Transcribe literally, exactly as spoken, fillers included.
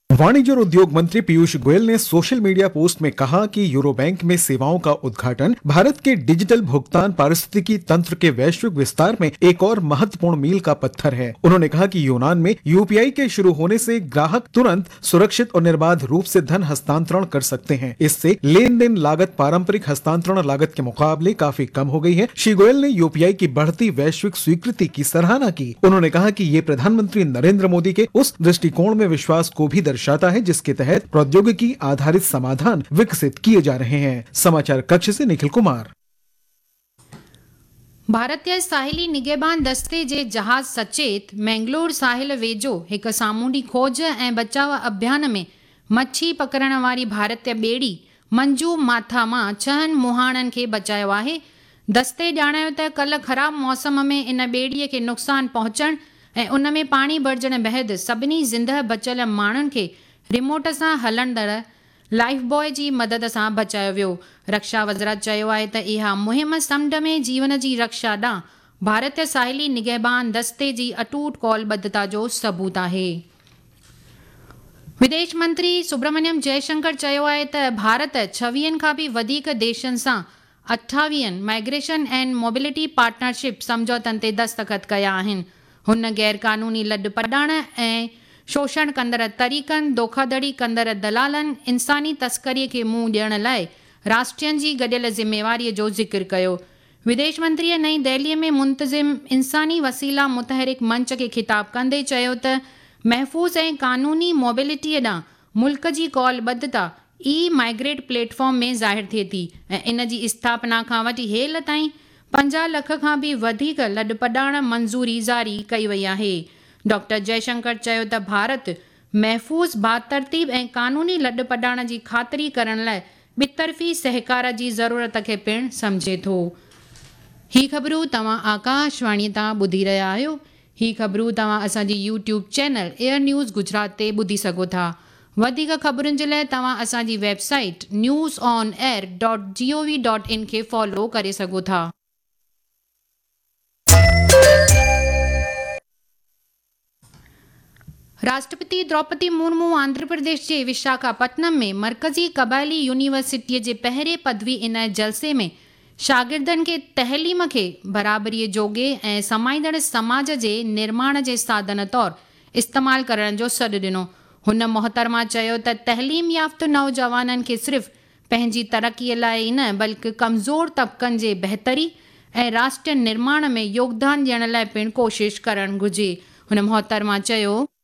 वाणिज्य और उद्योग मंत्री पीयूष गोयल ने सोशल मीडिया पोस्ट में कहा कि यूरो बैंक में सेवाओं का उद्घाटन भारत के डिजिटल भुगतान पारिस्थितिकी तंत्र के वैश्विक विस्तार में एक और महत्वपूर्ण मील का पत्थर है। उन्होंने कहा कि यूनान में यूपीआई के शुरू होने से ग्राहक तुरंत सुरक्षित और निर्बाध रूप से धन हस्तांतरण कर सकते हैं। इससे लेन देन लागत पारंपरिक हस्तांतरण लागत के मुकाबले काफी कम हो गई है। श्री गोयल ने यूपीआई की बढ़ती वैश्विक स्वीकृति की सराहना की। उन्होंने कहा कि ये प्रधानमंत्री नरेंद्र मोदी के उस दृष्टिकोण में विश्वास को भी दर्शाता है जिसके तहत प्रौद्योगिकी आधारित समाधान विकसित किए जा रहे हैं। समाचार कक्ष से निखिल कुमार। भारतीय साहिली निगहबान दस्ते जे जहाज सचेत मैंगलोर साहिल वेझो एक सामूंडी खोज ऐं बचाव अभियान में मच्छी पकड़ण वारी भारतीय ॿेड़ी मंजू माथा मां छहनि मुहाणनि खे बचायो आहे। दस्ते ॼाणायो त कल्ह ख़राब मौसम में इन ॿेड़ीअ खे नुक़सान पहुचण ऐं उन में पाणी भरिजण बैदि सभिनी ज़िंदह बचियल माण्हुनि खे रिमोट सां हलंदड़ लाइफ बॉय जी मदद सां बचायो वियो। रक्षा वज़रात चयो आहे त इहा मुहिम समुंड में जीवन जी रक्षा ॾांहुं भारतीय साहिली निगहबान दस्ते जी अटूट कौलबद्धता जो सबूत आहे। विदेश मंत्री सुब्रमण्यम जयशंकर चयो आहे त भारत छवीहनि खां बि वधीक देशनि सां अठावीहनि माइग्रेशन एंड मोबिलिटी पार्टनरशिप समझौतनि ते दस्तख़त कया आहिनि। हुन गैर कानूनी लॾ पढ़ाइण ऐं शोषण कंदड़ तरीक़नि, धोखाधड़ी कंदड़ दलालनि, इंसानी तस्करीअ खे मुंहुं ॾियण लाइ राष्ट्रियनि जी गॾियल ज़िम्मेवारीअ जो ज़िक्र कयो। विदेश मंत्रीअ नईं दिल्लीअ में मुंतज़िम इंसानी वसीला मुतहरिक मंच खे ख़िताब कंदे चयो त महफ़ूज़ ऐं कानूनी मोबिलिटीअ ॾांहुं मुल्क जी कौलबद्धता ई माइग्रेट प्लेटफॉर्म में ज़ाहिर थिए थी ऐं इन जी स्थापना खां वठी हेल ताईं पंजाह लख खां बि वधीक लॾ पढ़ाइण मंज़ूरी ज़ारी कई वई आहे। डॉक्टर जयशंकर चयो त भारत महफ़ूज़ बातरतीब ऐं कानूनी लॾ पढ़ाइण जी ख़ातिरी करण लाइ ॿितरफ़ी सहकार जी ज़रूरत खे पिणु सम्झे थो। ही ख़बरूं तव्हां आकाशवाणी तां ॿुधी रहिया आहियो। ही ख़बरूं तव्हां असांजी YouTube channel air news Gujarat ते ॿुधी सघो था। वधीक ख़बरुनि जे लाइ तव्हां असांजी website news on air dot G O V dot in खे फॉलो करे सघो था। राष्ट्रपति द्रौपदी मुर्मू आंध्र प्रदेश जे विशाखापट्टनम में मरकज़ी क़बाइली यूनिवर्सिटीअ जे पहिरें पदवी इनायत जलसे में शागिर्दनि खे तहलीम खे बराबरीअ जोगे ऐं समाईंदड़ समाज जे निर्माण जे साधन तौरु इस्तेमालु करण जो सॾु ॾिनो। हुन मोहतरमा चयो त तहलीम याफ़्त नौजवाननि खे सिर्फ़ पंहिंजी तरक़ीअ लाइ ई न बल्कि कमज़ोर तबक़नि जे बहितरी ऐं राष्ट्र निर्माण में योगदान ॾियण लाइ पिणु कोशिशि करणु घुरिजे। हुन मोहतरमा चयो